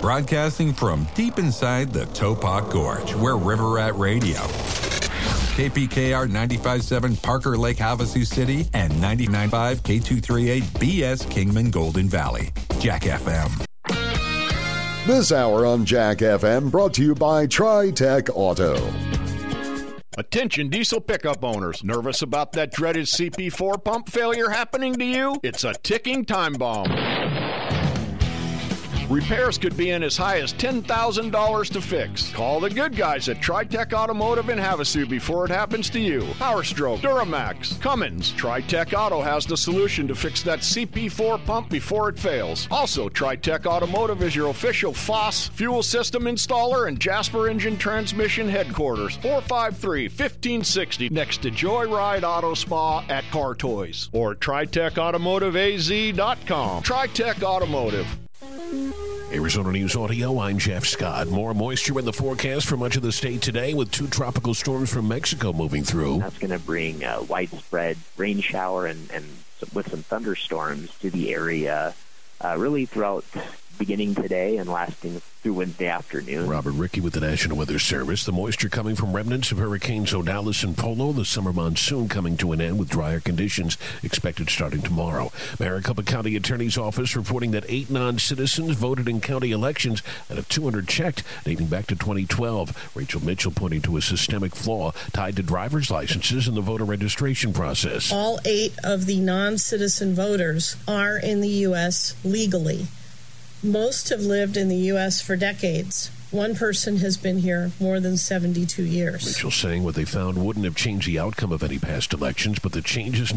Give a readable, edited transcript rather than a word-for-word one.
Broadcasting from deep inside the Topop Gorge, we're River Rat Radio. KPKR 95.7 Parker Lake, Havasu City, and 99.5 K238 BS Kingman Golden Valley. Jack FM. This hour on Jack FM brought to you by Tri-Tech Auto. Attention diesel pickup owners. Nervous about that dreaded CP4 pump failure happening to you? It's a ticking time bomb. Repairs could be in as high as $10,000 to fix. Call the good guys at Tri-Tech Automotive in Havasu before it happens to you. PowerStroke, Duramax, Cummins. Tri-Tech Auto has the solution to fix that CP4 pump before it fails. Also, Tri-Tech Automotive is your official FOSS fuel system installer and Jasper Engine Transmission headquarters. 453-1560 next to Joyride Auto Spa at Car Toys. Or TriTechAutomotiveAZ.com. Tri-Tech Automotive. Arizona News Audio, I'm Jeff Scott. More moisture in the forecast for much of the state today with 2 tropical storms from Mexico moving through. That's going to bring a widespread rain shower and with some thunderstorms to the area really throughout beginning today and lasting through Wednesday afternoon. Robert Rickey with the National Weather Service. The moisture coming from remnants of Hurricanes Odalis and Polo. The summer monsoon coming to an end with drier conditions expected starting tomorrow. Maricopa County Attorney's Office reporting that 8 non-citizens voted in county elections out of 200 checked dating back to 2012. Rachel Mitchell pointing to a systemic flaw tied to driver's licenses in the voter registration process. All 8 of the non-citizen voters are in the U.S. legally. Most have lived in the U.S. for decades. One person has been here more than 72 years. Mitchell saying what they found wouldn't have changed the outcome of any past elections, but the changes